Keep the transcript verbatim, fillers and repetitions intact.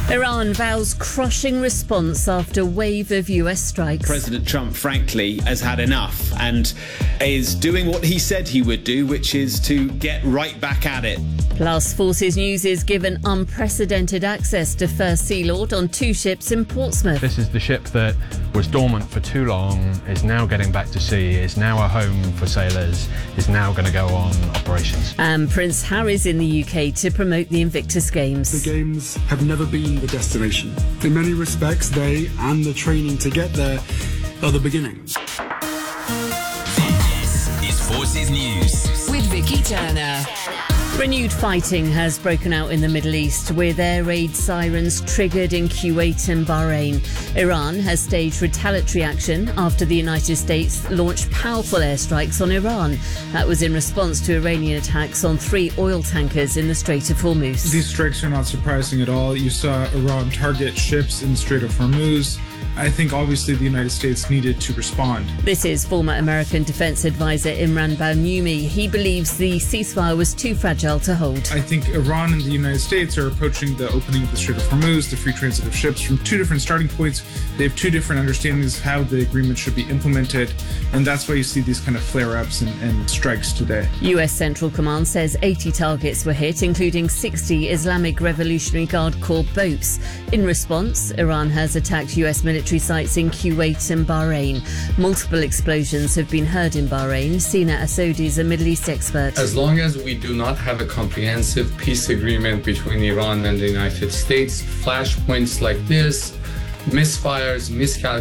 Iran vows crushing response after wave of U S strikes. President Trump, frankly, has had enough and is doing what he said he would do, which is to get right back at it. Plus, Forces News is given unprecedented access to First Sea Lord on two ships in Portsmouth. This is the ship that was dormant for too long, is now getting back to sea, is now a home for sailors, is now going to go on operations. And Prince Harry's in the U K to promote the Invictus Games. The Games have never been the destination. In many respects, they and the training to get there are the beginning. This is Forces News with Vicky Turner. Renewed fighting has broken out in the Middle East, with air raid sirens triggered in Kuwait and Bahrain. Iran has staged retaliatory action after the United States launched powerful airstrikes on Iran. That was in response to Iranian attacks on three oil tankers in the Strait of Hormuz. These strikes are not surprising at all. You saw Iran target ships in the Strait of Hormuz. I think obviously the United States needed to respond. This is former American defense advisor Imran Bahnumi. He believes the ceasefire was too fragile to hold. I think Iran and the United States are approaching the opening of the Strait of Hormuz, the free transit of ships, from two different starting points. They have two different understandings of how the agreement should be implemented, and that's why you see these kind of flare-ups and, and strikes today. U S Central Command says eighty targets were hit, including sixty Islamic Revolutionary Guard Corps boats. In response, Iran has attacked U S military sites in Kuwait and Bahrain. Multiple explosions have been heard in Bahrain. Sina Asodi is a Middle East expert. As long as we do not have a comprehensive peace agreement between Iran and the United States, flashpoints like this, misfires, miscalculations,